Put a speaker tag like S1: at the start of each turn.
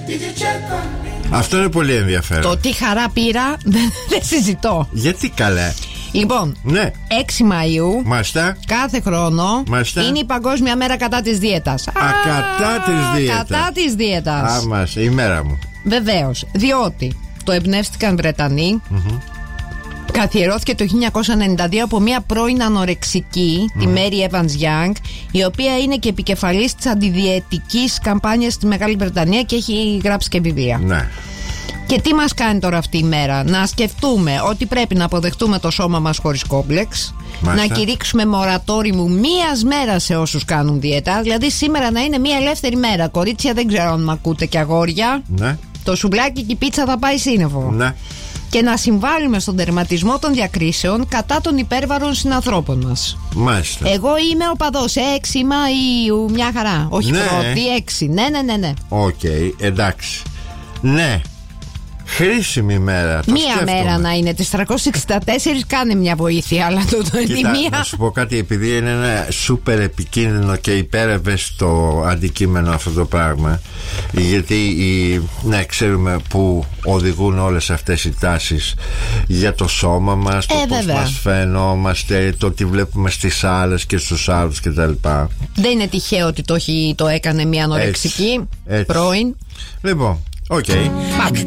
S1: Αυτό είναι πολύ ενδιαφέρον.
S2: Το τι χαρά πήρα δεν συζητώ.
S1: Γιατί καλέ?
S2: Λοιπόν,
S1: ναι.
S2: 6 Μαΐου
S1: Μάλιστα.
S2: κάθε χρόνο
S1: Μάλιστα.
S2: είναι η Παγκόσμια Μέρα κατά της δίαιτας.
S1: Κατά της δίαιτας.
S2: Κατά της δίαιτας.
S1: Μάλιστα, η μέρα μου.
S2: Βεβαίως, διότι το εμπνεύστηκαν Βρετανοί. Καθιερώθηκε το 1992 από μια πρώην ανορεξική, τη Mary Evans Young, η οποία είναι και επικεφαλής της αντιδιαιτικής καμπάνιας στη Μεγάλη Βρετανία και έχει γράψει και βιβλία.
S1: Ναι.
S2: Και τι μας κάνει τώρα αυτή η μέρα? Να σκεφτούμε ότι πρέπει να αποδεχτούμε το σώμα μας χωρίς κόμπλεξ. Μάλιστα. Να κηρύξουμε μορατόριμου μίας μέρας σε όσους κάνουν διέτα. Δηλαδή σήμερα να είναι μια ελεύθερη μέρα. Κορίτσια, δεν ξέρω αν μ' ακούτε, και αγόρια.
S1: Ναι.
S2: Το σουβλάκι και η πίτσα θα πάει σύννεφο.
S1: Ναι.
S2: Και να συμβάλλουμε στον τερματισμό των διακρίσεων κατά των υπέρβαρων συνανθρώπων μας.
S1: Μάλιστα.
S2: Εγώ είμαι οπαδός 6 Μαΐου, μια χαρά. Όχι
S1: ναι.
S2: πρώτη, 6. Ναι.
S1: Οκ, εντάξει. Ναι. Χρήσιμη μέρα.
S2: Μία μέρα να είναι. Τις 364 κάνε μια βοήθεια. Αλλά
S1: Κοίτα, να σου πω κάτι, επειδή είναι ένα σούπερ επικίνδυνο και υπερευαίσθητο αντικείμενο αυτό το πράγμα. Γιατί ναι, ξέρουμε που οδηγούν όλες αυτές οι τάσεις για το σώμα μας, το πώς μας φαίνομαστε, το τι βλέπουμε στις άλλες και στους άλλους κτλ.
S2: Δεν είναι τυχαίο ότι το έκανε μια ανορεξική πρώην.
S1: Λοιπόν, οκ.
S2: Πάμε.